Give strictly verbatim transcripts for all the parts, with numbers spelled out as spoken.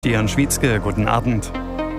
Dian Schwietzke, guten Abend.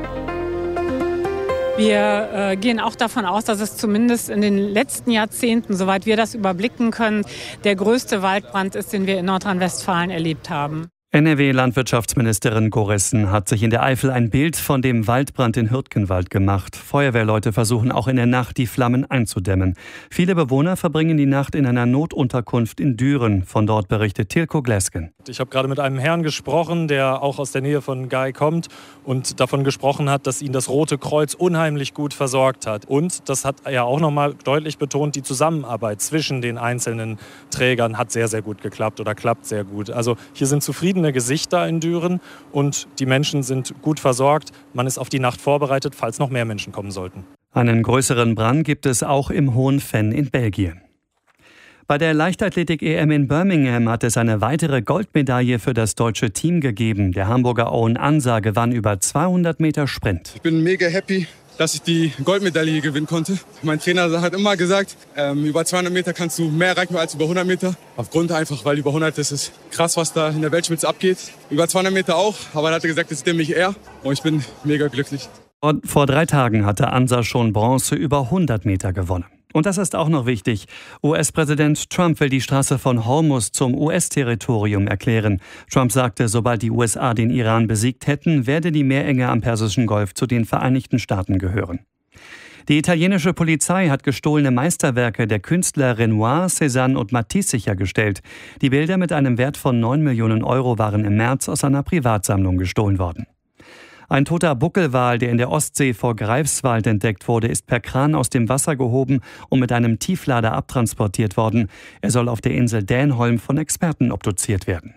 Wir äh, gehen auch davon aus, dass es zumindest in den letzten Jahrzehnten, soweit wir das überblicken können, der größte Waldbrand ist, den wir in Nordrhein-Westfalen erlebt haben. N R W-Landwirtschaftsministerin Gorissen hat sich in der Eifel ein Bild von dem Waldbrand in Hürtgenwald gemacht. Feuerwehrleute versuchen auch in der Nacht, die Flammen einzudämmen. Viele Bewohner verbringen die Nacht in einer Notunterkunft in Düren. Von dort berichtet Tilko Glesken. Ich habe gerade mit einem Herrn gesprochen, der auch aus der Nähe von Gei kommt und davon gesprochen hat, dass ihn das Rote Kreuz unheimlich gut versorgt hat. Und, das hat er auch noch mal deutlich betont, die Zusammenarbeit zwischen den einzelnen Trägern hat sehr, sehr gut geklappt oder klappt sehr gut. Also hier sind zufriedene Gesichter in Düren und die Menschen sind gut versorgt. Man ist auf die Nacht vorbereitet, falls noch mehr Menschen kommen sollten. Einen größeren Brand gibt es auch im Hohen Venn in Belgien. Bei der Leichtathletik-E M in Birmingham hat es eine weitere Goldmedaille für das deutsche Team gegeben. Der Hamburger Owen Ansa gewann über zweihundert Meter Sprint. Ich bin mega happy, dass ich die Goldmedaille gewinnen konnte. Mein Trainer hat immer gesagt, ähm, über zweihundert Meter kannst du mehr erreichen als über hundert Meter. Aufgrund einfach, weil über hundert ist es krass, was da in der Weltspitze abgeht. Über zweihundert Meter auch, aber er hat gesagt, das ist nämlich er. Und ich bin mega glücklich. Und vor drei Tagen hatte Ansa schon Bronze über hundert Meter gewonnen. Und das ist auch noch wichtig. U S-Präsident Trump will die Straße von Hormuz zum U S-Territorium erklären. Trump sagte, sobald die U S A den Iran besiegt hätten, werde die Meerenge am Persischen Golf zu den Vereinigten Staaten gehören. Die italienische Polizei hat gestohlene Meisterwerke der Künstler Renoir, Cézanne und Matisse sichergestellt. Die Bilder mit einem Wert von neun Millionen Euro waren im März aus einer Privatsammlung gestohlen worden. Ein toter Buckelwal, der in der Ostsee vor Greifswald entdeckt wurde, ist per Kran aus dem Wasser gehoben und mit einem Tieflader abtransportiert worden. Er soll auf der Insel Dänholm von Experten obduziert werden.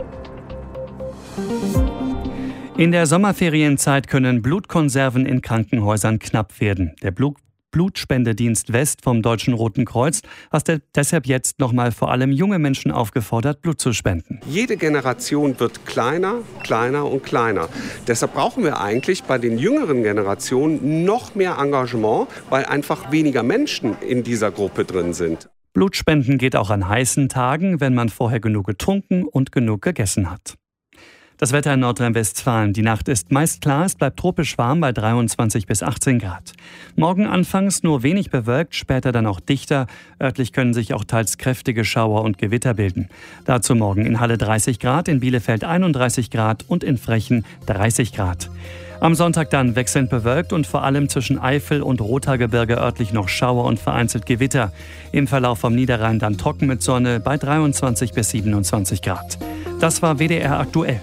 In der Sommerferienzeit können Blutkonserven in Krankenhäusern knapp werden. Der Blut Blutspendedienst West vom Deutschen Roten Kreuz hat deshalb jetzt nochmal vor allem junge Menschen aufgefordert, Blut zu spenden. Jede Generation wird kleiner, kleiner und kleiner. Deshalb brauchen wir eigentlich bei den jüngeren Generationen noch mehr Engagement, weil einfach weniger Menschen in dieser Gruppe drin sind. Blutspenden geht auch an heißen Tagen, wenn man vorher genug getrunken und genug gegessen hat. Das Wetter in Nordrhein-Westfalen. Die Nacht ist meist klar, es bleibt tropisch warm bei dreiundzwanzig bis achtzehn Grad. Morgen anfangs nur wenig bewölkt, später dann auch dichter. Örtlich können sich auch teils kräftige Schauer und Gewitter bilden. Dazu morgen in Halle dreißig Grad, in Bielefeld einunddreißig Grad und in Frechen dreißig Grad. Am Sonntag dann wechselnd bewölkt und vor allem zwischen Eifel und Rothaargebirge örtlich noch Schauer und vereinzelt Gewitter. Im Verlauf vom Niederrhein dann trocken mit Sonne bei dreiundzwanzig bis siebenundzwanzig Grad. Das war W D R aktuell.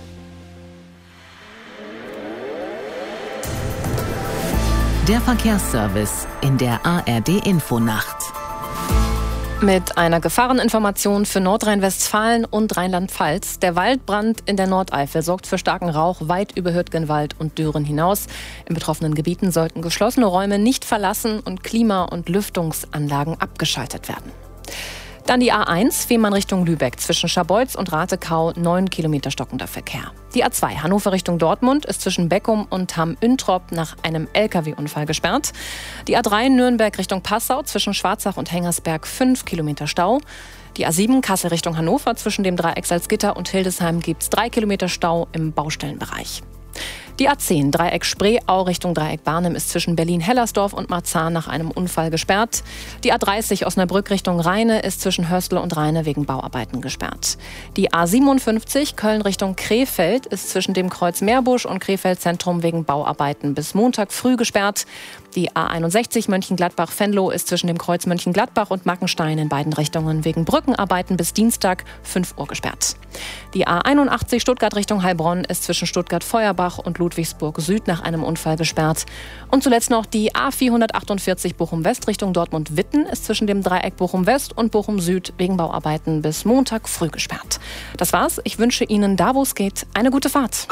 Der Verkehrsservice in der A R D-Infonacht. Mit einer Gefahreninformation für Nordrhein-Westfalen und Rheinland-Pfalz. Der Waldbrand in der Nordeifel sorgt für starken Rauch weit über Hürtgenwald und Düren hinaus. In betroffenen Gebieten sollten geschlossene Räume nicht verlassen und Klima- und Lüftungsanlagen abgeschaltet werden. Dann die A eins, Fehmarn Richtung Lübeck. Zwischen Scharbeutz und Ratekau neun Kilometer stockender Verkehr. Die A zwei, Hannover Richtung Dortmund, ist zwischen Beckum und Hamm-Üntrop nach einem L K W-Unfall gesperrt. Die A drei, Nürnberg Richtung Passau, zwischen Schwarzach und Hengersberg fünf Kilometer Stau. Die A sieben, Kassel Richtung Hannover, zwischen dem Dreieck Salzgitter und Hildesheim gibt es drei Kilometer Stau im Baustellenbereich. Die A zehn, Dreieck Spreeau Richtung Dreieck Barnim, ist zwischen Berlin-Hellersdorf und Marzahn nach einem Unfall gesperrt. Die A dreißig, Osnabrück Richtung Rheine, ist zwischen Hörstel und Rheine wegen Bauarbeiten gesperrt. Die A siebenundfünfzig, Köln Richtung Krefeld, ist zwischen dem Kreuz Meerbusch und Krefeld Zentrum wegen Bauarbeiten bis Montag früh gesperrt. Die A einundsechzig, Mönchengladbach-Venlo, ist zwischen dem Kreuz Mönchengladbach und Mackenstein in beiden Richtungen wegen Brückenarbeiten bis Dienstag fünf Uhr gesperrt. Die A einundachtzig, Stuttgart Richtung Heilbronn, ist zwischen Stuttgart-Feuerbach und Ludwigsburg Süd nach einem Unfall gesperrt. Und zuletzt noch die A vierhundertachtundvierzig Bochum-West Richtung Dortmund-Witten, ist zwischen dem Dreieck Bochum-West und Bochum-Süd wegen Bauarbeiten bis Montag früh gesperrt. Das war's. Ich wünsche Ihnen, da wo es geht, eine gute Fahrt.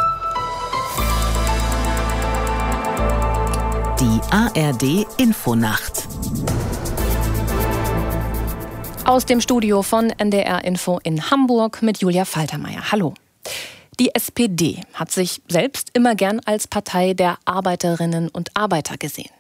Die A R D-Infonacht. Aus dem Studio von N D R Info in Hamburg mit Julia Faltermeier. Hallo. Die S P D hat sich selbst immer gern als Partei der Arbeiterinnen und Arbeiter gesehen.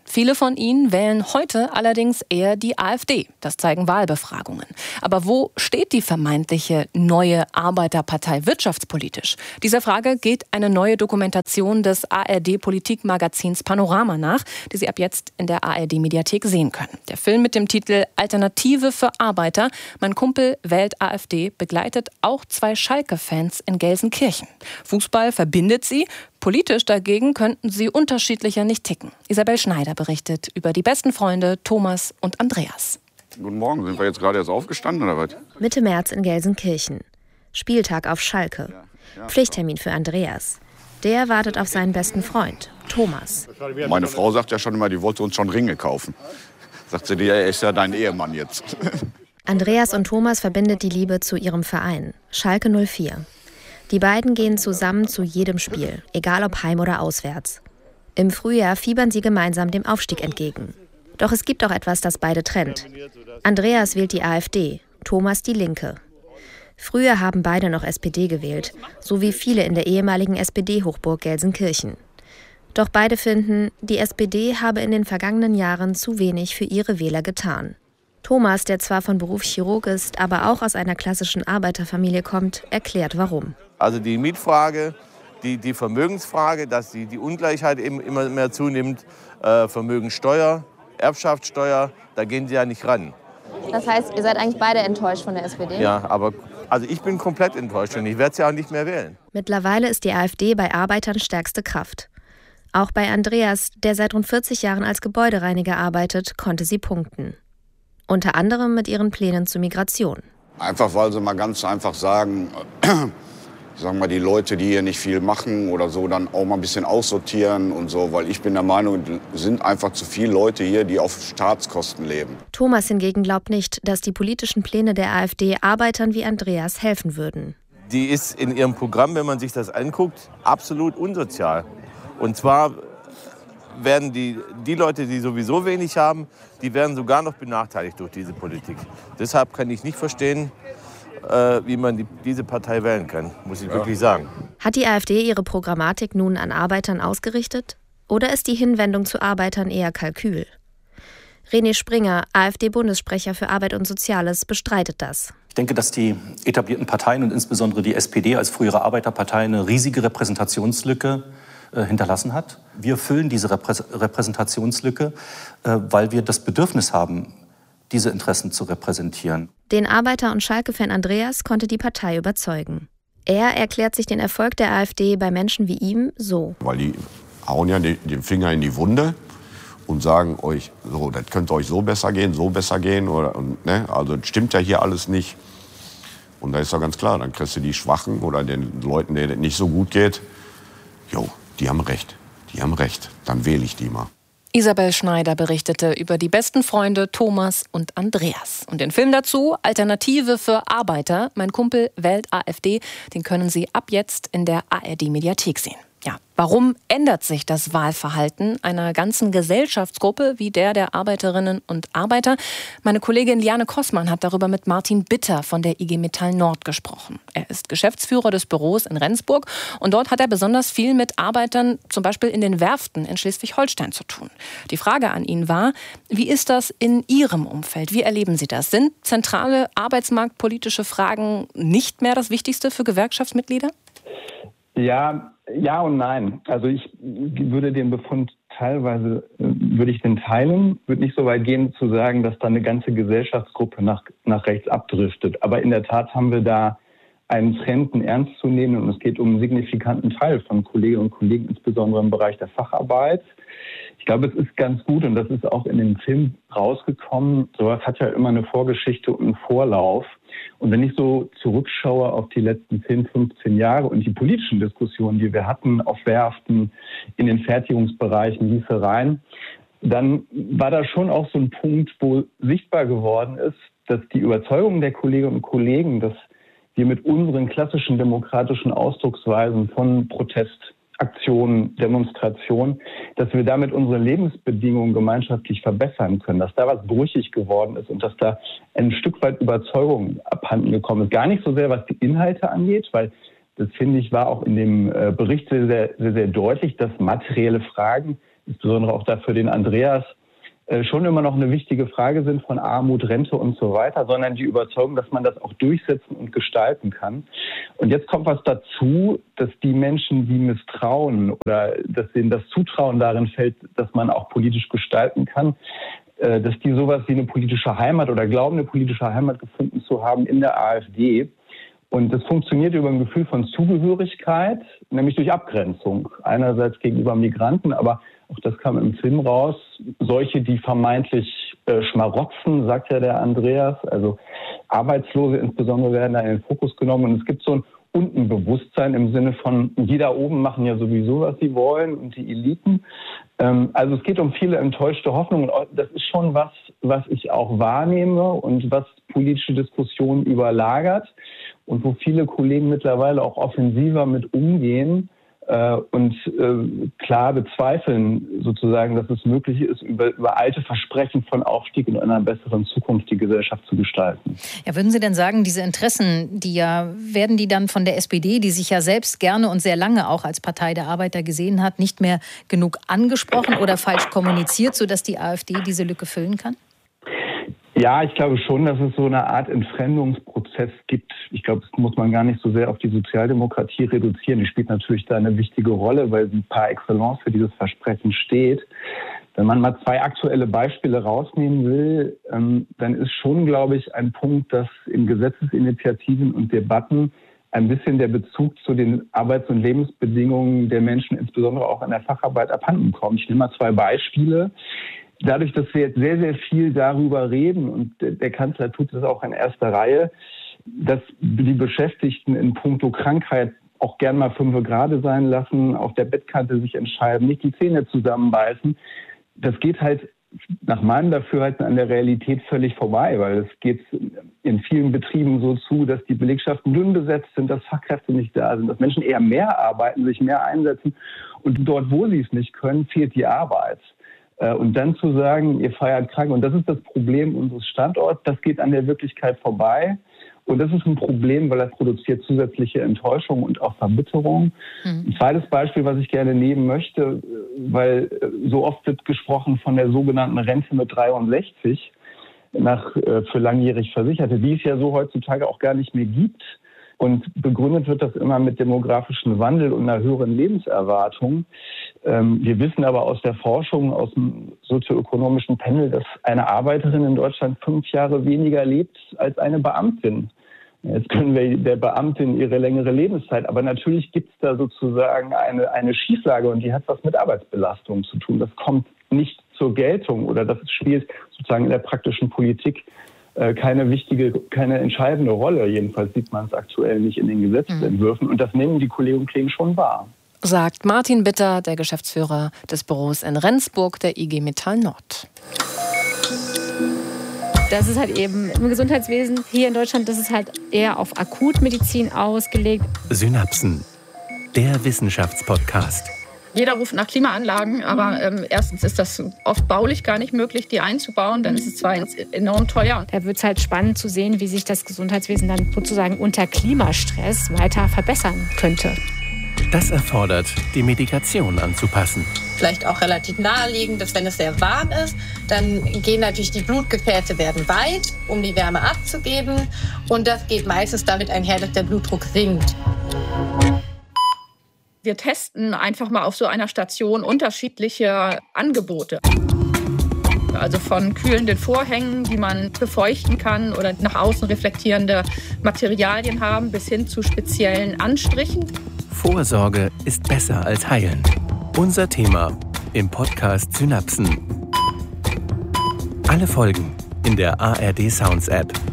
Viele von ihnen wählen heute allerdings eher die AfD. Das zeigen Wahlbefragungen. Aber wo steht die vermeintliche neue Arbeiterpartei wirtschaftspolitisch? Dieser Frage geht eine neue Dokumentation des A R D-Politikmagazins Panorama nach, die Sie ab jetzt in der A R D-Mediathek sehen können. Der Film mit dem Titel Alternative für Arbeiter, mein Kumpel wählt AfD, begleitet auch zwei Schalke-Fans in Gelsenkirchen. Fußball verbindet sie. Politisch dagegen könnten sie unterschiedlicher nicht ticken. Isabel Schneider berichtet über die besten Freunde Thomas und Andreas. Guten Morgen, sind wir jetzt gerade erst aufgestanden oder was? Mitte März in Gelsenkirchen. Spieltag auf Schalke. Pflichttermin für Andreas. Der wartet auf seinen besten Freund, Thomas. Meine Frau sagt ja schon immer, die wollte uns schon Ringe kaufen. Sagt sie, er ist ja dein Ehemann jetzt. Andreas und Thomas verbindet die Liebe zu ihrem Verein, Schalke null vier. Die beiden gehen zusammen zu jedem Spiel, egal ob heim oder auswärts. Im Frühjahr fiebern sie gemeinsam dem Aufstieg entgegen. Doch es gibt auch etwas, das beide trennt. Andreas wählt die AfD, Thomas die Linke. Früher haben beide noch S P D gewählt, so wie viele in der ehemaligen S P D-Hochburg Gelsenkirchen. Doch beide finden, die S P D habe in den vergangenen Jahren zu wenig für ihre Wähler getan. Thomas, der zwar von Beruf Chirurg ist, aber auch aus einer klassischen Arbeiterfamilie kommt, erklärt warum. Also die Mietfrage, die, die Vermögensfrage, dass die, die Ungleichheit eben immer mehr zunimmt, äh, Vermögensteuer, Erbschaftssteuer, da gehen sie ja nicht ran. Das heißt, ihr seid eigentlich beide enttäuscht von der S P D? Ja, aber also ich bin komplett enttäuscht und ich werde sie auch nicht mehr wählen. Mittlerweile ist die AfD bei Arbeitern stärkste Kraft. Auch bei Andreas, der seit rund vierzig Jahren als Gebäudereiniger arbeitet, konnte sie punkten. Unter anderem mit ihren Plänen zur Migration. Einfach, weil sie mal ganz einfach sagen, sagen wir, die Leute, die hier nicht viel machen oder so, dann auch mal ein bisschen aussortieren und so. Weil ich bin der Meinung, es sind einfach zu viele Leute hier, die auf Staatskosten leben. Thomas hingegen glaubt nicht, dass die politischen Pläne der AfD Arbeitern wie Andreas helfen würden. Die ist in ihrem Programm, wenn man sich das anguckt, absolut unsozial. Und zwar werden die, die Leute, die sowieso wenig haben, die werden sogar noch benachteiligt durch diese Politik. Deshalb kann ich nicht verstehen, äh, wie man die, diese Partei wählen kann, muss ich ja. wirklich sagen. Hat die AfD ihre Programmatik nun an Arbeitern ausgerichtet? Oder ist die Hinwendung zu Arbeitern eher Kalkül? René Springer, AfD-Bundessprecher für Arbeit und Soziales, bestreitet das. Ich denke, dass die etablierten Parteien und insbesondere die S P D als frühere Arbeiterpartei eine riesige Repräsentationslücke hinterlassen hat. Wir füllen diese Repräsentationslücke, weil wir das Bedürfnis haben, diese Interessen zu repräsentieren. Den Arbeiter- und Schalke-Fan Andreas konnte die Partei überzeugen. Er erklärt sich den Erfolg der AfD bei Menschen wie ihm so. Weil die hauen ja den Finger in die Wunde und sagen euch, so, das könnte euch so besser gehen, so besser gehen. Oder, und, ne? Also das stimmt ja hier alles nicht. Und da ist doch ganz klar, dann kriegst du die Schwachen oder den Leuten, denen es nicht so gut geht, jo, die haben recht, die haben recht, dann wähle ich die mal. Isabel Schneider berichtete über die besten Freunde Thomas und Andreas. Und den Film dazu, Alternative für Arbeiter, mein Kumpel wählt AfD, den können Sie ab jetzt in der A R D-Mediathek sehen. Ja, warum ändert sich das Wahlverhalten einer ganzen Gesellschaftsgruppe wie der der Arbeiterinnen und Arbeiter? Meine Kollegin Liane Kossmann hat darüber mit Martin Bitter von der I G Metall Nord gesprochen. Er ist Geschäftsführer des Büros in Rendsburg und dort hat er besonders viel mit Arbeitern, zum Beispiel in den Werften in Schleswig-Holstein, zu tun. Die Frage an ihn war, wie ist das in Ihrem Umfeld? Wie erleben Sie das? Sind zentrale arbeitsmarktpolitische Fragen nicht mehr das Wichtigste für Gewerkschaftsmitglieder? Ja, ja und nein. Also ich würde den Befund teilweise, würde ich den teilen, würde nicht so weit gehen zu sagen, dass da eine ganze Gesellschaftsgruppe nach, nach rechts abdriftet. Aber in der Tat haben wir da einen Trend, einen ernst zu nehmen. Und es geht um einen signifikanten Teil von Kolleginnen und Kollegen, insbesondere im Bereich der Facharbeit. Ich glaube, es ist ganz gut, und das ist auch in dem Film rausgekommen, sowas hat ja immer eine Vorgeschichte und einen Vorlauf. Und wenn ich so zurückschaue auf die letzten zehn, fünfzehn Jahre und die politischen Diskussionen, die wir hatten auf Werften, in den Fertigungsbereichen, Gießereien, dann war da schon auch so ein Punkt, wo sichtbar geworden ist, dass die Überzeugung der Kolleginnen und Kollegen, dass wir mit unseren klassischen demokratischen Ausdrucksweisen von Protestaktionen, Demonstrationen, dass wir damit unsere Lebensbedingungen gemeinschaftlich verbessern können, dass da was brüchig geworden ist und dass da ein Stück weit Überzeugung abhanden gekommen ist. Gar nicht so sehr, was die Inhalte angeht, weil das, finde ich, war auch in dem Bericht sehr, sehr, sehr, sehr deutlich, dass materielle Fragen insbesondere auch dafür den Andreas, schon immer noch eine wichtige Frage sind von Armut, Rente und so weiter, sondern die Überzeugung, dass man das auch durchsetzen und gestalten kann. Und jetzt kommt was dazu, dass die Menschen, die misstrauen oder dass denen das Zutrauen darin fällt, dass man auch politisch gestalten kann, dass die sowas wie eine politische Heimat oder glauben, eine politische Heimat gefunden zu haben in der AfD. Und das funktioniert über ein Gefühl von Zugehörigkeit, nämlich durch Abgrenzung. Einerseits gegenüber Migranten, aber auch das kam im Film raus, solche, die vermeintlich äh, schmarotzen, sagt ja der Andreas, also Arbeitslose insbesondere werden da in den Fokus genommen. Und es gibt so ein Untenbewusstsein im Sinne von, die da oben machen ja sowieso, was sie wollen und die Eliten. Ähm, also es geht um viele enttäuschte Hoffnungen. Und das ist schon was, was ich auch wahrnehme und was politische Diskussionen überlagert und wo viele Kollegen mittlerweile auch offensiver mit umgehen. Und äh, klar bezweifeln sozusagen, dass es möglich ist, über, über alte Versprechen von Aufstieg und einer besseren Zukunft die Gesellschaft zu gestalten. Ja, würden Sie denn sagen, diese Interessen, die ja, werden die dann von der S P D, die sich ja selbst gerne und sehr lange auch als Partei der Arbeiter gesehen hat, nicht mehr genug angesprochen oder falsch kommuniziert, sodass die AfD diese Lücke füllen kann? Ja, ich glaube schon, dass es so eine Art Entfremdungsprozess gibt. Ich glaube, das muss man gar nicht so sehr auf die Sozialdemokratie reduzieren. Die spielt natürlich da eine wichtige Rolle, weil sie par excellence für dieses Versprechen steht. Wenn man mal zwei aktuelle Beispiele rausnehmen will, ähm, dann ist schon, glaube ich, ein Punkt, dass in Gesetzesinitiativen und Debatten ein bisschen der Bezug zu den Arbeits- und Lebensbedingungen der Menschen, insbesondere auch in der Facharbeit, abhanden kommt. Ich nehme mal zwei Beispiele. Dadurch, dass wir jetzt sehr, sehr viel darüber reden und der Kanzler tut das auch in erster Reihe, dass die Beschäftigten in puncto Krankheit auch gern mal fünfe gerade sein lassen, auf der Bettkante sich entscheiden, nicht die Zähne zusammenbeißen. Das geht halt nach meinem Dafürhalten an der Realität völlig vorbei, weil es geht in vielen Betrieben so zu, dass die Belegschaften dünn besetzt sind, dass Fachkräfte nicht da sind, dass Menschen eher mehr arbeiten, sich mehr einsetzen und dort, wo sie es nicht können, fehlt die Arbeit. Und dann zu sagen, ihr feiert krank, und das ist das Problem unseres Standorts, das geht an der Wirklichkeit vorbei. Und das ist ein Problem, weil das produziert zusätzliche Enttäuschung und auch Verbitterung. Mhm. Ein zweites Beispiel, was ich gerne nehmen möchte, weil so oft wird gesprochen von der sogenannten Rente mit dreiundsechzig nach, für langjährig Versicherte, die es ja so heutzutage auch gar nicht mehr gibt. Und begründet wird das immer mit demografischem Wandel und einer höheren Lebenserwartung. Wir wissen aber aus der Forschung, aus dem sozioökonomischen Panel, dass eine Arbeiterin in Deutschland fünf Jahre weniger lebt als eine Beamtin. Jetzt können wir der Beamtin ihre längere Lebenszeit, aber natürlich gibt es da sozusagen eine, eine Schieflage und die hat was mit Arbeitsbelastung zu tun. Das kommt nicht zur Geltung oder das spielt sozusagen in der praktischen Politik keine wichtige, keine entscheidende Rolle. Jedenfalls sieht man es aktuell nicht in den Gesetzentwürfen. Und das nehmen die Kolleginnen und Kollegen schon wahr. Sagt Martin Bitter, der Geschäftsführer des Büros in Rendsburg der I G Metall Nord. Das ist halt eben im Gesundheitswesen hier in Deutschland, das ist halt eher auf Akutmedizin ausgelegt. Synapsen, der Wissenschaftspodcast. Jeder ruft nach Klimaanlagen, aber ähm, erstens ist das oft baulich gar nicht möglich, die einzubauen. Dann ist es zwar enorm teuer. Da wird es halt spannend zu sehen, wie sich das Gesundheitswesen dann sozusagen unter Klimastress weiter verbessern könnte. Das erfordert, die Medikation anzupassen. Vielleicht auch relativ naheliegend, dass wenn es sehr warm ist, dann gehen natürlich die Blutgefäße werden weit, um die Wärme abzugeben. Und das geht meistens damit einher, dass der Blutdruck sinkt. Wir testen einfach mal auf so einer Station unterschiedliche Angebote. Also von kühlenden Vorhängen, die man befeuchten kann oder nach außen reflektierende Materialien haben, bis hin zu speziellen Anstrichen. Vorsorge ist besser als heilen. Unser Thema im Podcast Synapsen. Alle Folgen in der A R D Sounds App.